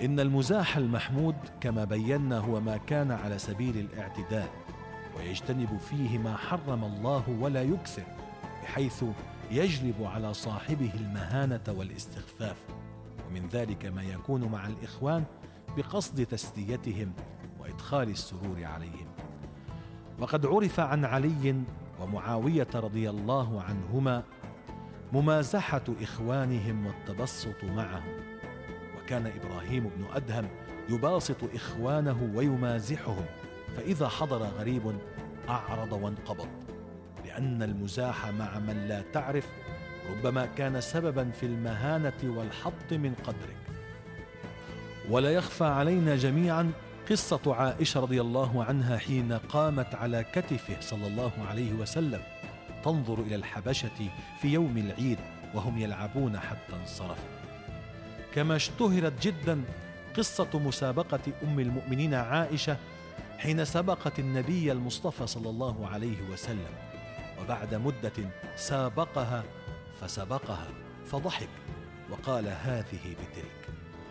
إن المزاح المحمود كما بينا هو ما كان على سبيل الاعتدال، ويجتنب فيه ما حرم الله ولا يكثر، بحيث يجلب على صاحبه المهانة والاستخفاف. ومن ذلك ما يكون مع الإخوان بقصد تسليتهم وإدخال السرور عليهم. وقد عرف عن علي ومعاوية رضي الله عنهما ممازحة إخوانهم والتبسط معهم، وكان إبراهيم بن أدهم يباسط إخوانه ويمازحهم، فإذا حضر غريب أعرض وانقبض، لأن المزاح مع من لا تعرف ربما كان سببا في المهانة والحط من قدرك. ولا يخفى علينا جميعا قصة عائشة رضي الله عنها حين قامت على كتفه صلى الله عليه وسلم تنظر إلى الحبشة في يوم العيد وهم يلعبون حتى انصرفوا. كما اشتهرت جدا قصة مسابقة أم المؤمنين عائشة حين سبقت النبي المصطفى صلى الله عليه وسلم، وبعد مدة سابقها فسبقها فضحك وقال هذه بتلك.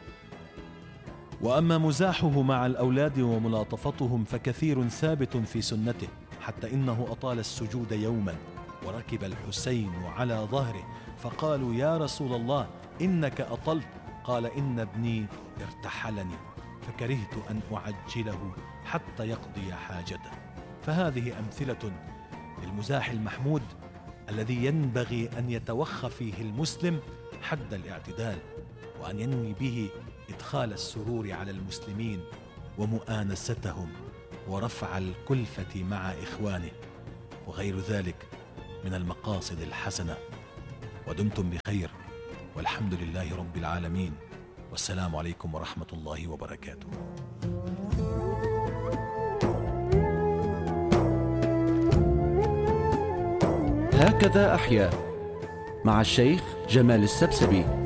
وأما مزاحه مع الأولاد وملاطفتهم فكثير ثابت في سنته، حتى إنه أطال السجود يوما وركب الحسين على ظهره فقالوا يا رسول الله إنك أطلت، قال إن ابني ارتحلني فكرهت أن أعجله حتى يقضي حاجته. فهذه أمثلة للمزاح المحمود الذي ينبغي أن يتوخى فيه المسلم حد الاعتدال، وأن ينوي به إدخال السرور على المسلمين ومؤانستهم ورفع الكلفة مع إخوانه وغير ذلك من المقاصد الحسنة. ودمتم بخير، والحمد لله رب العالمين، والسلام عليكم ورحمة الله وبركاته. هكذا أحيا مع الشيخ جمال السبسبي.